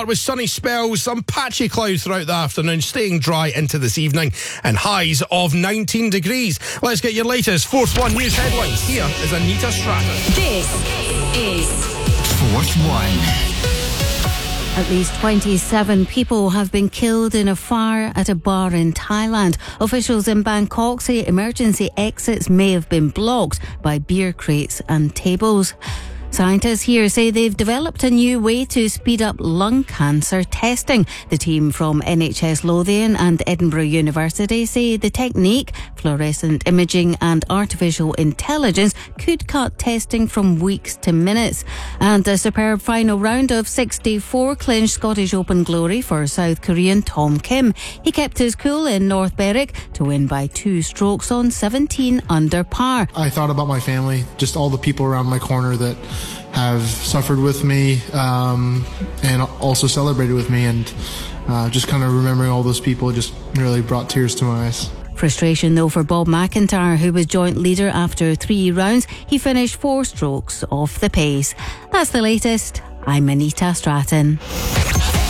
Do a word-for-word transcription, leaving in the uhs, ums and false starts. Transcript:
With sunny spells, some patchy clouds throughout the afternoon, staying dry into this evening, and highs of nineteen degrees. Let's get your latest Fourth One news headlines. Here is Anita Stratton. This is Fourth One. At least twenty-seven people have been killed in a fire at a bar in Thailand. Officials in Bangkok say emergency exits may have been blocked by beer crates and tables. Scientists here say they've developed a new way to speed up lung cancer testing. The team from N H S Lothian and Edinburgh University say the technique, fluorescent imaging and artificial intelligence, could cut testing from weeks to minutes. And a superb final round of sixty-four clinched Scottish Open glory for South Korean Tom Kim. He kept his cool in North Berwick to win by two strokes on seventeen under par. I thought about my family, just all the people around my corner that have suffered with me um, and also celebrated with me, and uh, just kind of remembering all those people just really brought tears to my eyes. Frustration though for Bob McIntyre, who was joint leader after three rounds. He finished four strokes off the pace. That's the latest. I'm Anita Stratton.